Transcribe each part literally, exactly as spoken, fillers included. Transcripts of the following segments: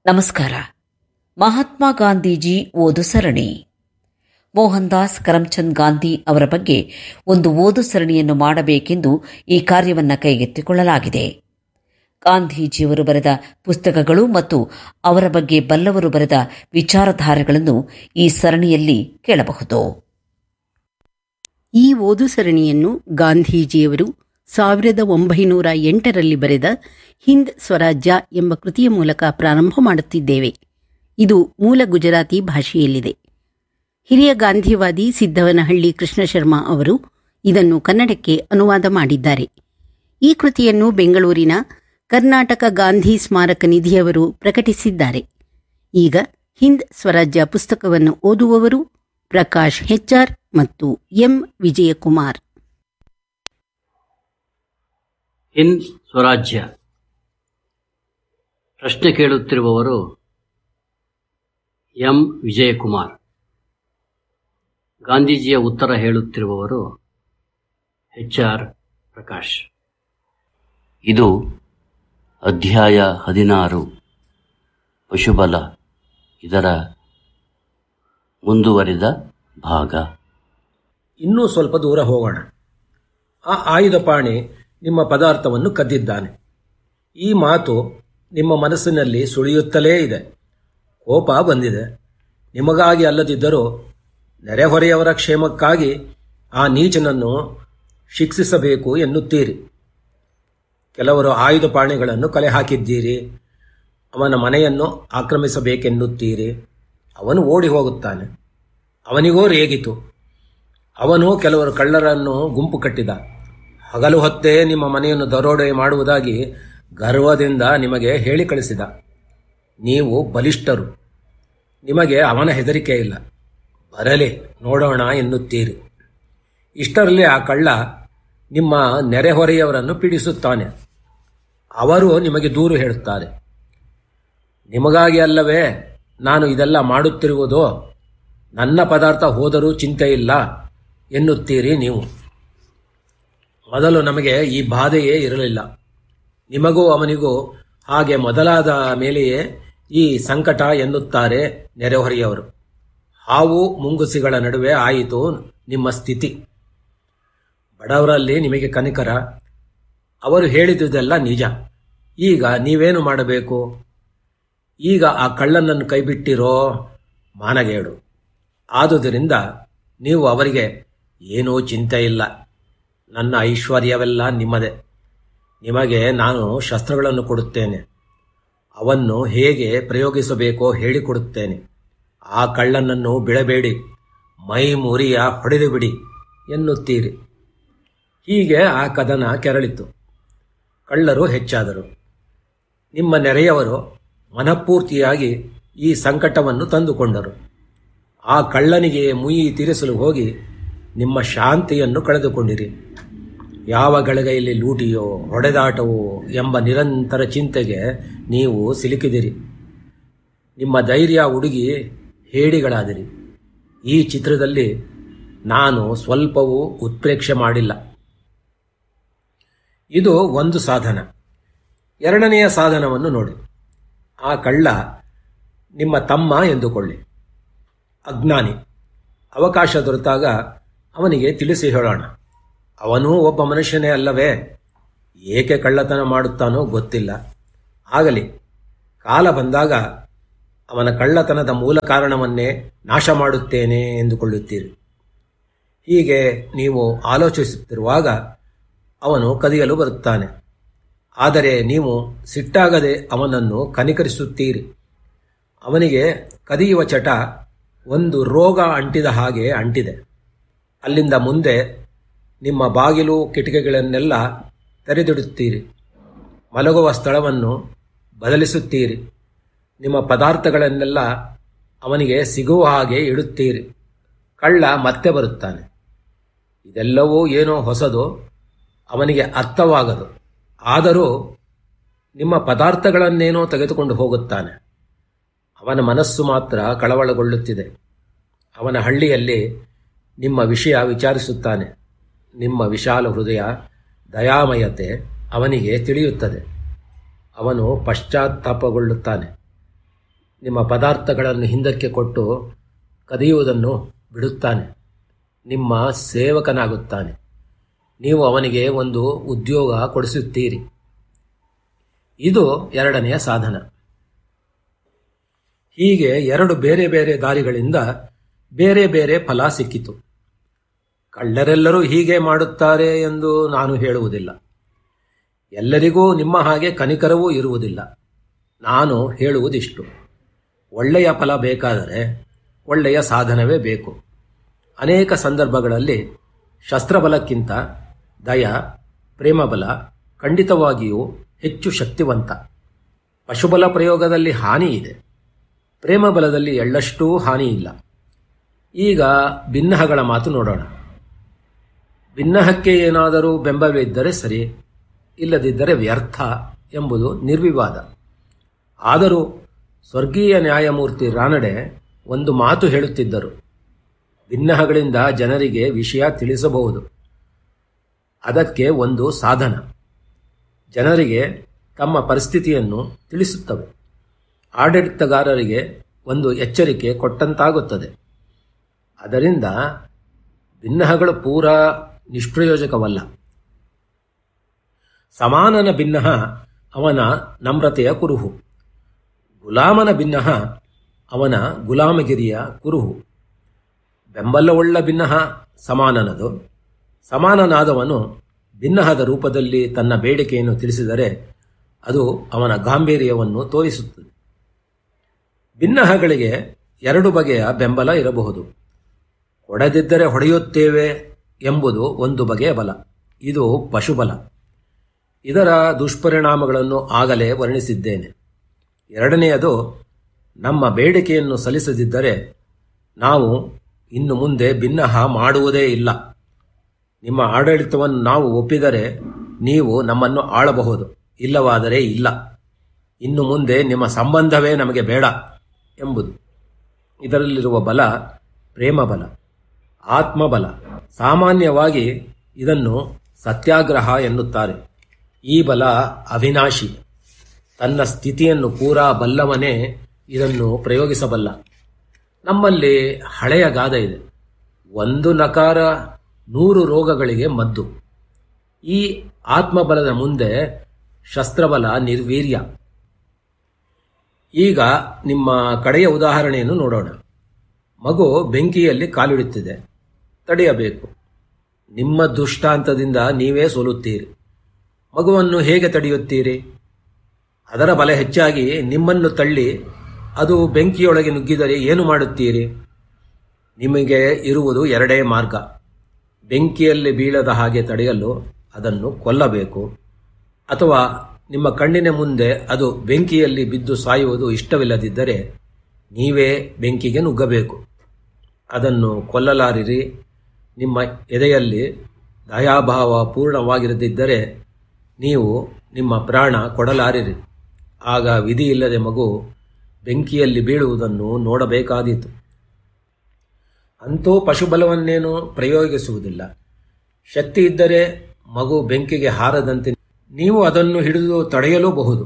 ನಮಸ್ಕಾರ. ಮಹಾತ್ಮ ಗಾಂಧೀಜಿ ಓದು ಸರಣಿ. ಮೋಹನ್ ದಾಸ್ ಕರಮ್ಚಂದ್ ಗಾಂಧಿ ಅವರ ಬಗ್ಗೆ ಒಂದು ಓದು ಸರಣಿಯನ್ನು ಮಾಡಬೇಕೆಂದು ಈ ಕಾರ್ಯವನ್ನು ಕೈಗೆತ್ತಿಕೊಳ್ಳಲಾಗಿದೆ. ಗಾಂಧೀಜಿಯವರು ಬರೆದ ಪುಸ್ತಕಗಳು ಮತ್ತು ಅವರ ಬಗ್ಗೆ ಬಲ್ಲವರು ಬರೆದ ವಿಚಾರಧಾರೆಗಳನ್ನು ಈ ಸರಣಿಯಲ್ಲಿ ಕೇಳಬಹುದು. ಈ ಓದು ಸರಣಿಯನ್ನು ಗಾಂಧೀಜಿಯವರು ಸಾವಿರದ ಒಂಬೈನೂರ ಎಂಟರಲ್ಲಿ ಬರೆದ ಹಿಂದ್ ಸ್ವರಾಜ್ಯ ಎಂಬ ಕೃತಿಯ ಮೂಲಕ ಪ್ರಾರಂಭ ಮಾಡುತ್ತಿದ್ದೇವೆ. ಇದು ಮೂಲ ಗುಜರಾತಿ ಭಾಷೆಯಲ್ಲಿದೆ. ಹಿರಿಯ ಗಾಂಧಿವಾದಿ ಸಿದ್ದವನಹಳ್ಳಿ ಕೃಷ್ಣ ಶರ್ಮಾ ಅವರು ಇದನ್ನು ಕನ್ನಡಕ್ಕೆ ಅನುವಾದ ಮಾಡಿದ್ದಾರೆ. ಈ ಕೃತಿಯನ್ನು ಬೆಂಗಳೂರಿನ ಕರ್ನಾಟಕ ಗಾಂಧಿ ಸ್ಮಾರಕ ನಿಧಿಯವರು ಪ್ರಕಟಿಸಿದ್ದಾರೆ. ಈಗ ಹಿಂದ್ ಸ್ವರಾಜ್ಯ ಪುಸ್ತಕವನ್ನು ಓದುವವರು ಪ್ರಕಾಶ್ ಹೆಚ್ಆರ್ ಮತ್ತು ಎಂ ವಿಜಯಕುಮಾರ್. ಹಿಂದ್ ಸ್ವರಾಜ್ಯ. ಪ್ರಶ್ನೆ ಕೇಳುತ್ತಿರುವವರು ಎಂ ವಿಜಯಕುಮಾರ್. ಗಾಂಧೀಜಿಯ ಉತ್ತರ ಹೇಳುತ್ತಿರುವವರು ಎಚ್ ಆರ್ ಪ್ರಕಾಶ್. ಇದು ಅಧ್ಯಾಯ ಹದಿನಾರು, ಪಶುಬಲ. ಇದರ ಮುಂದುವರಿದ ಭಾಗ. ಇನ್ನೂ ಸ್ವಲ್ಪ ದೂರ ಹೋಗೋಣ. ಆ ಆಯುಧಪಾಣಿ ನಿಮ್ಮ ಪದಾರ್ಥವನ್ನು ಕದ್ದಿದ್ದಾನೆ. ಈ ಮಾತು ನಿಮ್ಮ ಮನಸ್ಸಿನಲ್ಲಿ ಸುಳಿಯುತ್ತಲೇ ಇದೆ. ಕೋಪ ಬಂದಿದೆ. ನಿಮಗಾಗಿ ಅಲ್ಲದಿದ್ದರೂ ನೆರೆಹೊರೆಯವರ ಕ್ಷೇಮಕ್ಕಾಗಿ ಆ ನೀಚನನ್ನು ಶಿಕ್ಷಿಸಬೇಕು ಎನ್ನುತ್ತೀರಿ. ಕೆಲವರು ಆಯುಧಪಾಣಿಗಳನ್ನು ಕಲೆ ಹಾಕಿದ್ದೀರಿ. ಅವನ ಮನೆಯನ್ನು ಆಕ್ರಮಿಸಬೇಕೆನ್ನುತ್ತೀರಿ. ಅವನು ಓಡಿ ಹೋಗುತ್ತಾನೆ. ಅವನಿಗೋ ರೇಗಿತು. ಅವನು ಕೆಲವರು ಕಳ್ಳರನ್ನು ಗುಂಪು ಕಟ್ಟಿದ. ಹಗಲು ಹೊತ್ತೇ ನಿಮ್ಮ ಮನೆಯನ್ನು ದರೋಡೆ ಮಾಡುವುದಾಗಿ ಗರ್ವದಿಂದ ನಿಮಗೆ ಹೇಳಿ ಕಳಿಸಿದ. ನೀವು ಬಲಿಷ್ಠರು. ನಿಮಗೆ ಅವನ ಹೆದರಿಕೆ ಇಲ್ಲ. ಬರಲಿ ನೋಡೋಣ ಎನ್ನುತ್ತೀರಿ. ಇಷ್ಟರಲ್ಲಿ ಆ ಕಳ್ಳ ನಿಮ್ಮ ನೆರೆಹೊರೆಯವರನ್ನು ಪೀಡಿಸುತ್ತಾನೆ. ಅವರು ನಿಮಗೆ ದೂರು ಹೇಳುತ್ತಾರೆ. ನಿಮಗಾಗಿ ಅಲ್ಲವೇ ನಾನು ಇದೆಲ್ಲ ಮಾಡುತ್ತಿರುವುದು? ನನ್ನ ಪದಾರ್ಥ ಹೋದರೂ ಚಿಂತೆ ಇಲ್ಲ ಎನ್ನುತ್ತೀರಿ ನೀವು. ಮೊದಲು ನಮಗೆ ಈ ಬಾಧೆಯೇ ಇರಲಿಲ್ಲ. ನಿಮಗೂ ಅವನಿಗೂ ಹಾಗೆ ಮೊದಲಾದ ಮೇಲೆಯೇ ಈ ಸಂಕಟ ಎನ್ನುತ್ತಾರೆ ನೆರೆಹೊರೆಯವರು. ಹಾವು ಮುಂಗುಸಿಗಳ ನಡುವೆ ಆಯಿತು ನಿಮ್ಮ ಸ್ಥಿತಿ. ಬಡವರಲ್ಲಿ ನಿಮಗೆ ಕನಿಕರ. ಅವರು ಹೇಳಿದುದೆಲ್ಲ ನಿಜ. ಈಗ ನೀವೇನು ಮಾಡಬೇಕು? ಈಗ ಆ ಕಳ್ಳನನ್ನು ಕೈಬಿಟ್ಟಿರೋ ಮಾನಗೇಡು. ಆದುದರಿಂದ ನೀವು ಅವರಿಗೆ ಏನೂ ಚಿಂತೆ ಇಲ್ಲ, ನನ್ನ ಐಶ್ವರ್ಯವೆಲ್ಲ ನಿಮ್ಮದೇ. ನಿಮಗೆ ನಾನು ಶಸ್ತ್ರಗಳನ್ನು ಕೊಡುತ್ತೇನೆ. ಅವನ್ನು ಹೇಗೆ ಪ್ರಯೋಗಿಸಬೇಕೋ ಹೇಳಿಕೊಡುತ್ತೇನೆ. ಆ ಕಳ್ಳನನ್ನು ಬಿಡಬೇಡಿ, ಮೈ ಮುರಿಯ ಹೊಡೆದು ಬಿಡಿ ಎನ್ನುತ್ತೀರಿ. ಹೀಗೆ ಆ ಕದನ ಕೆರಳಿತು. ಕಳ್ಳರು ಹೆಚ್ಚಾದರು. ನಿಮ್ಮ ನೆರೆಯವರು ಮನಪೂರ್ತಿಯಾಗಿ ಈ ಸಂಕಟವನ್ನು ತಂದುಕೊಂಡರು. ಆ ಕಳ್ಳನಿಗೆ ಮುಯಿ ತೀರಿಸಲು ಹೋಗಿ ನಿಮ್ಮ ಶಾಂತಿಯನ್ನು ಕಳೆದುಕೊಂಡಿರಿ. ಯಾವ ಗಳಗೈಯಲ್ಲಿ ಲೂಟಿಯೋ ಹೊಡೆದಾಟವೋ ಎಂಬ ನಿರಂತರ ಚಿಂತೆಗೆ ನೀವು ಸಿಲುಕಿದಿರಿ. ನಿಮ್ಮ ಧೈರ್ಯ ಉಡುಗಿ ಹೇಡಿಗಳಾದಿರಿ. ಈ ಚಿತ್ರದಲ್ಲಿ ನಾನು ಸ್ವಲ್ಪವೂ ಉತ್ಪ್ರೇಕ್ಷೆ ಮಾಡಿಲ್ಲ. ಇದು ಒಂದು ಸಾಧನ. ಎರಡನೆಯ ಸಾಧನವನ್ನು ನೋಡಿ. ಆ ಕಳ್ಳ ನಿಮ್ಮ ತಮ್ಮ ಎಂದುಕೊಳ್ಳಿ, ಅಜ್ಞಾನಿ. ಅವಕಾಶ ದೊರೆತಾಗ ಅವನಿಗೆ ತಿಳಿಸಿ ಹೇಳೋಣ. ಅವನೂ ಒಬ್ಬ ಮನುಷ್ಯನೇ ಅಲ್ಲವೇ? ಏಕೆ ಕಳ್ಳತನ ಮಾಡುತ್ತಾನೋ ಗೊತ್ತಿಲ್ಲ. ಆಗಲಿ, ಕಾಲ ಬಂದಾಗ ಅವನ ಕಳ್ಳತನದ ಮೂಲ ಕಾರಣವನ್ನೇ ನಾಶ ಮಾಡುತ್ತೇನೆ ಎಂದುಕೊಳ್ಳುತ್ತೀರಿ. ಹೀಗೆ ನೀವು ಆಲೋಚಿಸುತ್ತಿರುವಾಗ ಅವನು ಕದಿಯಲು ಬರುತ್ತಾನೆ. ಆದರೆ ನೀವು ಸಿಟ್ಟಾಗದೆ ಅವನನ್ನು ಕನಿಕರಿಸುತ್ತೀರಿ. ಅವನಿಗೆ ಕದಿಯುವ ಚಟ ಒಂದು ರೋಗ ಅಂಟಿದ ಹಾಗೆ ಅಂಟಿದೆ. ಅಲ್ಲಿಂದ ಮುಂದೆ ನಿಮ್ಮ ಬಾಗಿಲು ಕಿಟಕಿಗಳನ್ನೆಲ್ಲ ತೆರೆದಿಡುತ್ತೀರಿ. ಮಲಗುವ ಸ್ಥಳವನ್ನು ಬದಲಿಸುತ್ತೀರಿ. ನಿಮ್ಮ ಪದಾರ್ಥಗಳನ್ನೆಲ್ಲ ಅವನಿಗೆ ಸಿಗುವ ಹಾಗೆ ಇಡುತ್ತೀರಿ. ಕಳ್ಳ ಮತ್ತೆ ಬರುತ್ತಾನೆ. ಇದೆಲ್ಲವೂ ಏನೋ ಹೊಸದು, ಅವನಿಗೆ ಅರ್ಥವಾಗದು. ಆದರೂ ನಿಮ್ಮ ಪದಾರ್ಥಗಳನ್ನೇನೋ ತೆಗೆದುಕೊಂಡು ಹೋಗುತ್ತಾನೆ. ಅವನ ಮನಸ್ಸು ಮಾತ್ರ ಕಳವಳಗೊಳ್ಳುತ್ತಿದೆ. ಅವನ ಹಳ್ಳಿಯಲ್ಲಿ ನಿಮ್ಮ ವಿಷಯ ವಿಚಾರಿಸುತ್ತಾನೆ. ನಿಮ್ಮ ವಿಶಾಲ ಹೃದಯ, ದಯಾಮಯತೆ ಅವನಿಗೆ ತಿಳಿಯುತ್ತದೆ. ಅವನು ಪಶ್ಚಾತ್ತಾಪಗೊಳ್ಳುತ್ತಾನೆ. ನಿಮ್ಮ ಪದಾರ್ಥಗಳನ್ನು ಹಿಂದಕ್ಕೆ ಕೊಟ್ಟು ಕದಿಯುವುದನ್ನು ಬಿಡುತ್ತಾನೆ. ನಿಮ್ಮ ಸೇವಕನಾಗುತ್ತಾನೆ. ನೀವು ಅವನಿಗೆ ಒಂದು ಉದ್ಯೋಗ ಕೊಡಿಸುತ್ತೀರಿ. ಇದು ಎರಡನೆಯ ಸಾಧನ. ಹೀಗೆ ಎರಡು ಬೇರೆ ಬೇರೆ ದಾರಿಗಳಿಂದ ಬೇರೆ ಬೇರೆ ಫಲ ಸಿಕ್ಕಿತು. ಕಳ್ಳರೆಲ್ಲರೂ ಹೀಗೆ ಮಾಡುತ್ತಾರೆ ಎಂದು ನಾನು ಹೇಳುವುದಿಲ್ಲ. ಎಲ್ಲರಿಗೂ ನಿಮ್ಮ ಹಾಗೆ ಕನಿಕರವೂ ಇರುವುದಿಲ್ಲ. ನಾನು ಹೇಳುವುದಿಷ್ಟು: ಒಳ್ಳೆಯ ಫಲ ಬೇಕಾದರೆ ಒಳ್ಳೆಯ ಸಾಧನವೇ ಬೇಕು. ಅನೇಕ ಸಂದರ್ಭಗಳಲ್ಲಿ ಶಸ್ತ್ರಬಲಕ್ಕಿಂತ ದಯ, ಪ್ರೇಮಬಲ ಖಂಡಿತವಾಗಿಯೂ ಹೆಚ್ಚು ಶಕ್ತಿವಂತ. ಪಶುಬಲ ಪ್ರಯೋಗದಲ್ಲಿ ಹಾನಿ ಇದೆ, ಪ್ರೇಮಬಲದಲ್ಲಿ ಎಳ್ಳಷ್ಟೂ ಹಾನಿ ಇಲ್ಲ. ಈಗ ಭಿನ್ನಹಗಳ ಮಾತು ನೋಡೋಣ. ಭಿನ್ನಹಕ್ಕೆ ಏನಾದರೂ ಬೆಂಬಲವಿದ್ದರೆ ಸರಿ, ಇಲ್ಲದಿದ್ದರೆ ವ್ಯರ್ಥ ಎಂಬುದು ನಿರ್ವಿವಾದ. ಆದರೂ ಸ್ವರ್ಗೀಯ ನ್ಯಾಯಮೂರ್ತಿ ರಾನಡೆ ಒಂದು ಮಾತು ಹೇಳುತ್ತಿದ್ದರು: ಭಿನ್ನಹಗಳಿಂದ ಜನರಿಗೆ ವಿಷಯ ತಿಳಿಸಬಹುದು. ಅದಕ್ಕೆ ಒಂದು ಸಾಧನ. ಜನರಿಗೆ ತಮ್ಮ ಪರಿಸ್ಥಿತಿಯನ್ನು ತಿಳಿಸುತ್ತವೆ. ಆಡಳಿತಗಾರರಿಗೆ ಒಂದು ಎಚ್ಚರಿಕೆ ಕೊಟ್ಟಂತಾಗುತ್ತದೆ. ಅದರಿಂದ ಭಿನ್ನಹಗಳು ಪೂರಾ ನಿಷ್ಪ್ರಯೋಜಕವಲ್ಲ. ಸಮಾನನ ಭಿನ್ನಹ ಅವನ ನಮ್ರತೆಯ ಕುರುಹು, ಗುಲಾಮನ ಭಿನ್ನಹ ಅವನ ಗುಲಾಮಗಿರಿಯ ಕುರುಹು. ಬೆಂಬಲವುಳ್ಳ ಭಿನ್ನಹ ಸಮಾನನದು. ಸಮಾನನಾದವನು ಭಿನ್ನಹದ ರೂಪದಲ್ಲಿ ತನ್ನ ಬೇಡಿಕೆಯನ್ನು ತಿಳಿಸಿದರೆ ಅದು ಅವನ ಗಾಂಭೀರ್ಯವನ್ನು ತೋರಿಸುತ್ತದೆ. ಭಿನ್ನಹಗಳಿಗೆ ಎರಡು ಬಗೆಯ ಬೆಂಬಲ ಇರಬಹುದು. ಕೊಡದಿದ್ದರೆ ಹೊಡೆಯುತ್ತೇವೆ ಎಂಬುದು ಒಂದು ಬಗೆಯ ಬಲ. ಇದು ಪಶುಬಲ. ಇದರ ದುಷ್ಪರಿಣಾಮಗಳನ್ನು ಆಗಲೇ ವರ್ಣಿಸಿದ್ದೇನೆ. ಎರಡನೆಯದು, ನಮ್ಮ ಬೇಡಿಕೆಯನ್ನು ಸಲ್ಲಿಸದಿದ್ದರೆ ನಾವು ಇನ್ನು ಮುಂದೆ ಭಿನ್ನಹ ಮಾಡುವುದೇ ಇಲ್ಲ. ನಿಮ್ಮ ಆಡಳಿತವನ್ನು ನಾವು ಒಪ್ಪಿದರೆ ನೀವು ನಮ್ಮನ್ನು ಆಳಬಹುದು, ಇಲ್ಲವಾದರೆ ಇಲ್ಲ. ಇನ್ನು ಮುಂದೆ ನಿಮ್ಮ ಸಂಬಂಧವೇ ನಮಗೆ ಬೇಡ ಎಂಬುದು. ಇದರಲ್ಲಿರುವ ಬಲ ಪ್ರೇಮಬಲ, ಆತ್ಮಬಲ. ಸಾಮಾನ್ಯವಾಗಿ ಇದನ್ನು ಸತ್ಯಾಗ್ರಹ ಎನ್ನುತ್ತಾರೆ. ಈ ಬಲ ಅವಿನಾಶಿ. ತನ್ನ ಸ್ಥಿತಿಯನ್ನು ಪೂರಾ ಬಲ್ಲವನೇ ಇದನ್ನು ಪ್ರಯೋಗಿಸಬಲ್ಲ. ನಮ್ಮಲ್ಲಿ ಹಳೆಯ ಗಾದೆ ಇದೆ: ಒಂದು ನಕಾರ ನೂರು ರೋಗಗಳಿಗೆ ಮದ್ದು. ಈ ಆತ್ಮಬಲದ ಮುಂದೆ ಶಸ್ತ್ರಬಲ ನಿರ್ವೀರ್ಯ. ಈಗ ನಿಮ್ಮ ಕಡೆಯ ಉದಾಹರಣೆಯನ್ನು ನೋಡೋಣ. ಮಗು ಬೆಂಕಿಯಲ್ಲಿ ಕಾಲಿಡುತ್ತಿದೆ, ತಡೆಯಬೇಕು. ನಿಮ್ಮ ದುಷ್ಟಾಂತದಿಂದ ನೀವೇ ಸೋಲುತ್ತೀರಿ. ಮಗುವನ್ನು ಹೇಗೆ ತಡೆಯುತ್ತೀರಿ? ಅದರ ಬಲ ಹೆಚ್ಚಾಗಿ ನಿಮ್ಮನ್ನು ತಳ್ಳಿ ಅದು ಬೆಂಕಿಯೊಳಗೆ ನುಗ್ಗಿದರೆ ಏನು ಮಾಡುತ್ತೀರಿ? ನಿಮಗೆ ಇರುವುದು ಎರಡೇ ಮಾರ್ಗ. ಬೆಂಕಿಯಲ್ಲಿ ಬೀಳದ ಹಾಗೆ ತಡೆಯಲು ಅದನ್ನು ಕೊಲ್ಲಬೇಕು, ಅಥವಾ ನಿಮ್ಮ ಕಣ್ಣಿನ ಮುಂದೆ ಅದು ಬೆಂಕಿಯಲ್ಲಿ ಬಿದ್ದು ಸಾಯುವುದು ಇಷ್ಟವಿಲ್ಲದಿದ್ದರೆ ನೀವೇ ಬೆಂಕಿಗೆ ನುಗ್ಗಬೇಕು. ಅದನ್ನು ಕೊಲ್ಲಲಾರಿರಿ. ನಿಮ್ಮ ಎದೆಯಲ್ಲಿ ದಯಾಭಾವ ಪೂರ್ಣವಾಗಿರದಿದ್ದರೆ ನೀವು ನಿಮ್ಮ ಪ್ರಾಣ ಕೊಡಲಾರಿರಿ. ಆಗ ವಿಧಿಯಿಲ್ಲದೆ ಮಗು ಬೆಂಕಿಯಲ್ಲಿ ಬೀಳುವುದನ್ನು ನೋಡಬೇಕಾದೀತು. ಅಂತೂ ಪಶುಬಲವನ್ನೇನು ಪ್ರಯೋಗಿಸುವುದಿಲ್ಲ. ಶಕ್ತಿ ಇದ್ದರೆ ಮಗು ಬೆಂಕಿಗೆ ಹಾರದಂತೆ ನೀವು ಅದನ್ನು ಹಿಡಿದು ತಡೆಯಲೂಬಹುದು.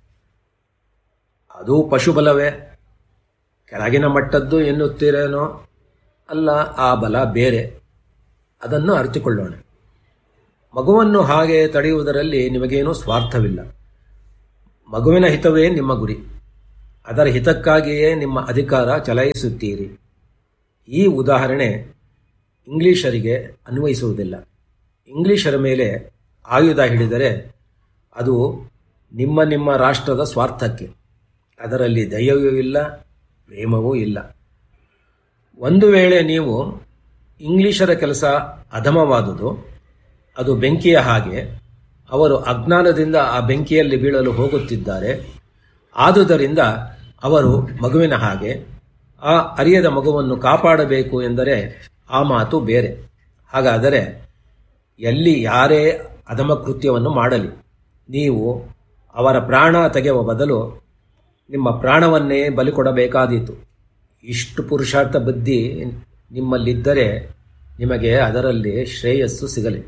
ಅದು ಪಶುಬಲವೇ. ಕೆಳಗಿನ ಮಟ್ಟದ್ದು ಎನ್ನುತ್ತೀರೇನೋ? ಅಲ್ಲ, ಆ ಬಲ ಬೇರೆ. ಅದನ್ನು ಅರಿತುಕೊಳ್ಳೋಣ. ಮಗುವನ್ನು ಹಾಗೆ ತಡೆಯುವುದರಲ್ಲಿ ನಿಮಗೇನೂ ಸ್ವಾರ್ಥವಿಲ್ಲ. ಮಗುವಿನ ಹಿತವೇ ನಿಮ್ಮ ಗುರಿ. ಅದರ ಹಿತಕ್ಕಾಗಿಯೇ ನಿಮ್ಮ ಅಧಿಕಾರ ಚಲಾಯಿಸುತ್ತೀರಿ. ಈ ಉದಾಹರಣೆ ಇಂಗ್ಲಿಷರಿಗೆ ಅನ್ವಯಿಸುವುದಿಲ್ಲ. ಇಂಗ್ಲಿಷರ ಮೇಲೆ ಆಯುಧ ಹಿಡಿದರೆ ಅದು ನಿಮ್ಮ ನಿಮ್ಮ ರಾಷ್ಟ್ರದ ಸ್ವಾರ್ಥಕ್ಕೆ. ಅದರಲ್ಲಿ ದಯವೂ ಇಲ್ಲ, ಪ್ರೇಮವೂ ಇಲ್ಲ. ಒಂದು ವೇಳೆ ನೀವು ಇಂಗ್ಲಿಷರ ಕೆಲಸ ಅಧಮವಾದುದು, ಅದು ಬೆಂಕಿಯ ಹಾಗೆ. ಅವರು ಅಜ್ಞಾನದಿಂದ ಆ ಬೆಂಕಿಯಲ್ಲಿ ಬೀಳಲು ಹೋಗುತ್ತಿದ್ದಾರೆ. ಆದುದರಿಂದ ಅವರು ಮಗುವಿನ ಹಾಗೆ. ಆ ಅರಿಯದ ಮಗುವನ್ನು ಕಾಪಾಡಬೇಕು ಎಂದರೆ ಆ ಮಾತು ಬೇರೆ. ಹಾಗಾದರೆ ಎಲ್ಲಿ ಯಾರೇ ಅಧಮ ಕೃತ್ಯವನ್ನು ಮಾಡಲಿ, ನೀವು ಅವರ ಪ್ರಾಣ ತೆಗೆಯುವ ಬದಲು ನಿಮ್ಮ ಪ್ರಾಣವನ್ನೇ ಬಲಿ ಕೊಡಬೇಕಾದೀತು. ಇಷ್ಟು ಪುರುಷಾರ್ಥ ಬುದ್ಧಿ ನಿಮ್ಮಲ್ಲಿದ್ದರೆ ನಿಮಗೆ ಅದರಲ್ಲಿ ಶ್ರೇಯಸ್ಸು ಸಿಗಲಿ.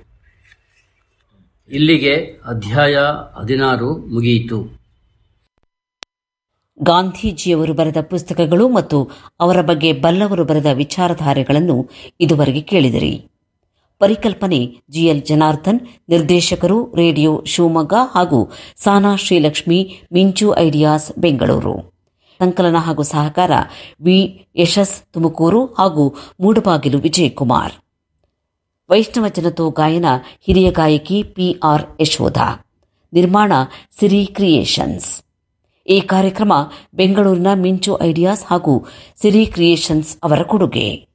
ಇಲ್ಲಿಗೆ ಅಧ್ಯಾಯ ಹದಿನಾರು ಮುಗಿಯಿತು. ಗಾಂಧೀಜಿಯವರು ಬರೆದ ಪುಸ್ತಕಗಳು ಮತ್ತು ಅವರ ಬಗ್ಗೆ ಬಲ್ಲವರು ಬರೆದ ವಿಚಾರಧಾರೆಗಳನ್ನು ಇದುವರೆಗೆ ಕೇಳಿದಿರಿ. ಪರಿಕಲ್ಪನೆ ಜಿಎಲ್ ಜನಾರ್ದನ್, ನಿರ್ದೇಶಕರು ರೇಡಿಯೋ ಶಿವಮೊಗ್ಗ ಹಾಗೂ ಸಾನಾ ಶ್ರೀಲಕ್ಷ್ಮಿ, ಮಿಂಚು ಐಡಿಯಾಸ್ ಬೆಂಗಳೂರು. ಸಂಕಲನ ಹಾಗೂ ಸಹಕಾರ ವಿ ಯಶಸ್ ತುಮಕೂರು ಹಾಗೂ ಮೂಡಬಾಗಿಲು ವಿಜಯಕುಮಾರ್. ವೈಷ್ಣವ ಜನತೋ ಗಾಯನ ಹಿರಿಯ ಗಾಯಕಿ ಪಿಆರ್ ಯಶೋಧ. ನಿರ್ಮಾಣ ಸಿರಿ ಕ್ರಿಯೇಷನ್ಸ್. ಈ ಕಾರ್ಯಕ್ರಮ ಬೆಂಗಳೂರಿನ ಮಿಂಚು ಐಡಿಯಾಸ್ ಹಾಗೂ ಸಿರಿ ಕ್ರಿಯೇಷನ್ಸ್ ಅವರ ಕೊಡುಗೆ.